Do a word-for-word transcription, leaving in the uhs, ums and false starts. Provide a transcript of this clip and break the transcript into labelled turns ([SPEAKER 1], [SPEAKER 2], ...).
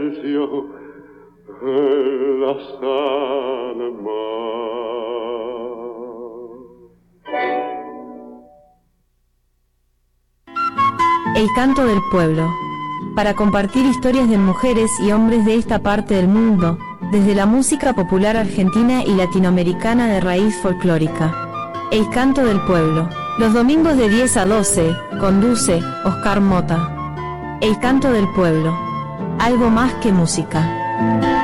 [SPEAKER 1] silencio en las almas.
[SPEAKER 2] El canto del pueblo. Para compartir historias de mujeres y hombres de esta parte del mundo, desde la música popular argentina y latinoamericana de raíz folclórica. El canto del pueblo. Los domingos de diez a doce, conduce Oscar Mota. El canto del pueblo. Algo más que música.